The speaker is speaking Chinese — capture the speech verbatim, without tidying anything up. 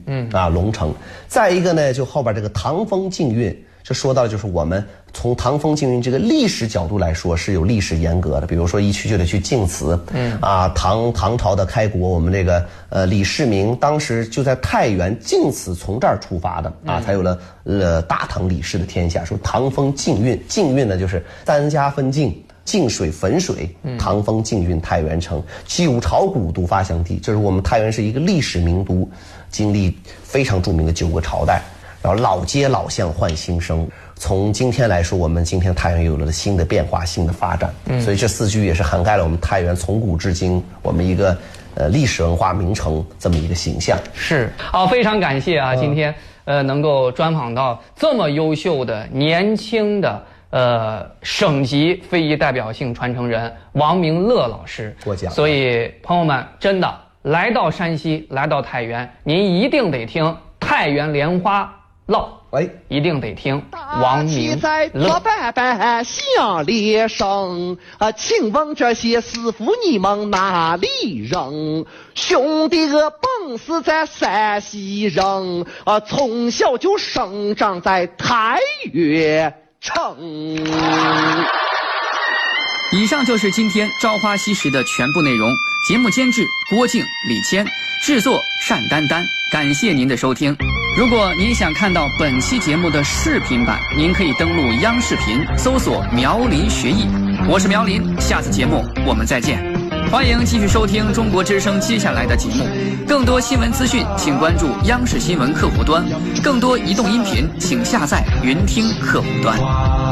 嗯啊，龙城。再一个呢，就后边这个唐风禁运，这说到就是我们从唐风禁运这个历史角度来说是有历史严格的，比如说一去就得去晋祠，嗯啊，唐唐朝的开国，我们这个呃李世民当时就在太原晋祠从这儿出发的啊，才有了呃大唐李氏的天下。说唐风禁运，禁运呢就是三家分晋。净水汾水，唐风禁运太原城，九朝古都发祥地。就是我们太原是一个历史名都，经历非常著名的九个朝代，然后老街老巷换新生。从今天来说，我们今天太原有了新的变化、新的发展。嗯，所以这四句也是涵盖了我们太原从古至今我们一个呃历史文化名城这么一个形象。 是啊，非常感谢啊，嗯、今天呃能够专访到这么优秀的年轻的。呃，省级非遗代表性传承人王明乐老师过奖。 所以朋友们，真的来到山西，来到太原，您一定得听太原莲花烙，哎，一定得听王明乐。 拜拜响列声啊，请问这些师傅你们哪里人？兄弟我本是在山西人啊，从小就生长在太原。成。 以上就是今天《朝花夕拾》的全部内容。节目监制郭靖、李谦，制作单丹丹。感谢您的收听。如果您想看到本期节目的视频版，您可以登录央视频搜索苗林学艺。我是苗林，下次节目我们再见。欢迎继续收听中国之声接下来的节目。更多新闻资讯，请关注央视新闻客户端；更多移动音频，请下载云听客户端。